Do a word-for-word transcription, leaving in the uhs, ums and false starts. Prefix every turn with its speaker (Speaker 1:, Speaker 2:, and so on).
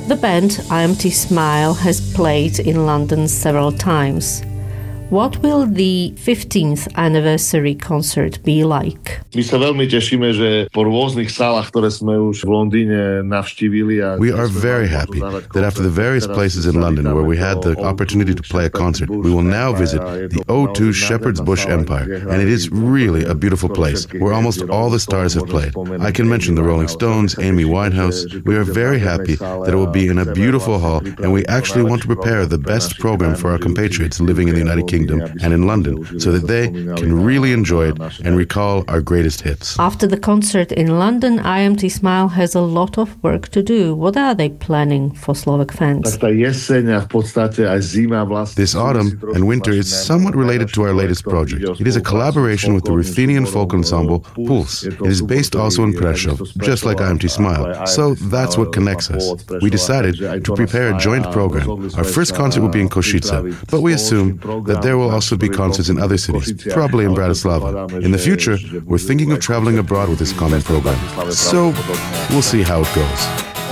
Speaker 1: The band I M T Smile has played in London several times. What will the fifteenth anniversary concert be like?
Speaker 2: My sa veľmi tešíme, že po rôznych sálach, ktoré sme už v Londýne navštívili.
Speaker 3: We are very happy that after the various places in London where we had the opportunity to play a concert, we will now visit the O two Shepherd's Bush Empire, and it is really a beautiful place where almost all the stars have played. I can mention the Rolling Stones, Amy Winehouse. We are very happy that it will be in a beautiful hall, and we actually want to prepare the best program for our compatriots living in the United Kingdom and in London so that they can really enjoy it and recall our greatest hits.
Speaker 1: After the concert in London, I M T Smile has a lot of work to do. What are they planning for Slovak fans?
Speaker 3: This autumn and winter is somewhat related to our latest project. It is a collaboration with the Ruthenian folk ensemble Puls. It is based also in Prešov, just like I M T Smile. So that's what connects us. We decided to prepare a joint program. Our first concert will be in Košice, but we assume that there will also be concerts in other cities, probably in Bratislava. In the future, we're thinking of traveling abroad with this common program. So we'll see how it goes.